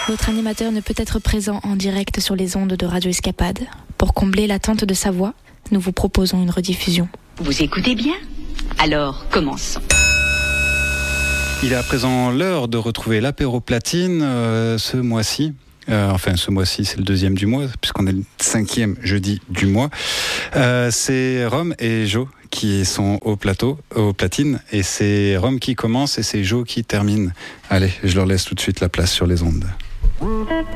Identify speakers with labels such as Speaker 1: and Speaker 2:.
Speaker 1: Votre animateur ne peut être présent en direct sur les ondes de Radio Escapade. Pour combler l'attente de sa voix, nous vous proposons une rediffusion.
Speaker 2: Vous écoutez bien ? Alors, commençons.
Speaker 3: Il est à présent l'heure de retrouver l'apéro platine ce mois-ci. Ce mois-ci, c'est le 2e du mois, puisqu'on est le 5e jeudi du mois. C'est Rome et Jo qui sont au platine, et c'est Rome qui commence et c'est Jo qui termine. Allez, je leur laisse tout de suite la place sur les ondes.